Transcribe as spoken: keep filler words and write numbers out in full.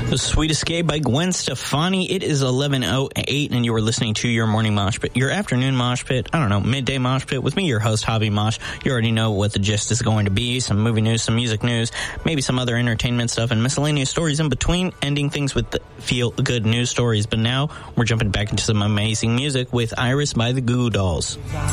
Sweet Escape by Gwen Stefani. It is eleven oh eight, and you are listening to your morning mosh pit, your afternoon mosh pit, I don't know, midday mosh pit with me, your host, Javi Mosh. You already know what the gist is going to be. Some movie news, some music news, maybe some other entertainment stuff, and miscellaneous stories in between, ending things with the feel-good news stories. But now, we're jumping back into some amazing music with Iris by the Goo Goo Dolls.